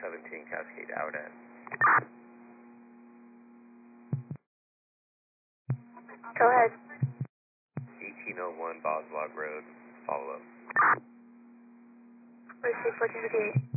17 Cascade out at. Go ahead. 1801 Boswog Road, follow up. Receive 1458.